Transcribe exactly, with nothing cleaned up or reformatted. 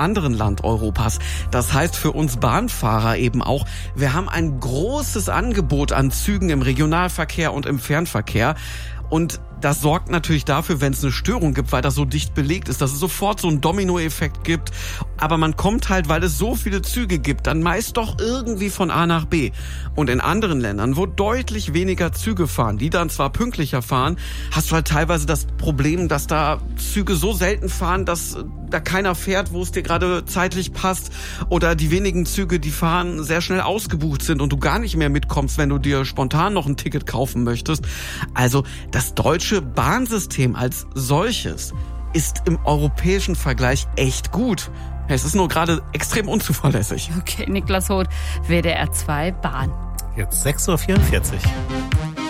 anderen Land Europas. Das heißt für uns Bahnfahrer eben auch, wir haben ein großes Angebot an Zügen im Regionalverkehr und im Fernverkehr. Und das sorgt natürlich dafür, wenn es eine Störung gibt, weil das so dicht belegt ist, dass es sofort so einen Dominoeffekt gibt. Aber man kommt halt, weil es so viele Züge gibt, dann meist doch irgendwie von A nach B. Und in anderen Ländern, wo deutlich weniger Züge fahren, die dann zwar pünktlicher fahren, hast du halt teilweise das Problem, dass da Züge so selten fahren, dass da keiner fährt, wo es dir gerade zeitlich passt. Oder die wenigen Züge, die fahren, sehr schnell ausgebucht sind und du gar nicht mehr mitkommst, wenn du dir spontan noch ein Ticket kaufen möchtest. Also das deutsche Bahnsystem als solches ist im europäischen Vergleich echt gut. Es ist nur gerade extrem unzuverlässig. Okay, Niklas Hoth, W D R zwei Bahn. Jetzt sechs Uhr vierundvierzig.